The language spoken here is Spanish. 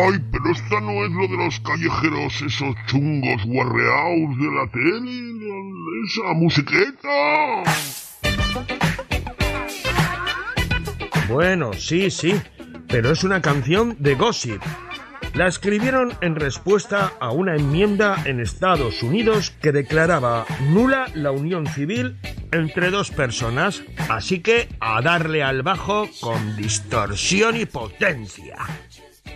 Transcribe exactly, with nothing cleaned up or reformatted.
Ay, pero esta no es lo de los callejeros, esos chungos guarreaos de la tele, esa musiqueta. Bueno, sí, sí, pero es una canción de Gossip. La escribieron en respuesta a una enmienda en Estados Unidos que declaraba nula la unión civil entre dos personas, así que a darle al bajo con distorsión y potencia.